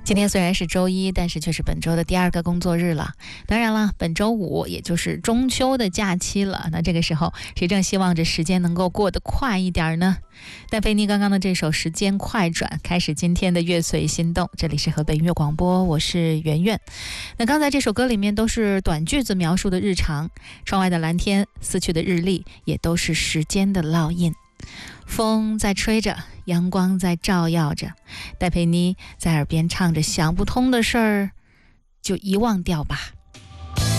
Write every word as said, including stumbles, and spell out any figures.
今天虽然是周一，但是却是本周的第二个工作日了。当然了，本周五也就是中秋的假期了。那这个时候，谁正希望着时间能够过得快一点呢？戴佩妮刚刚的这首《时间快转》开始今天的乐随心动。这里是河北音乐广播，我是圆圆。那刚才这首歌里面都是短句子描述的日常，窗外的蓝天、撕去的日历，也都是时间的烙印。风在吹着，阳光在照耀着，戴佩妮在耳边唱着想不通的事儿就遗忘掉吧。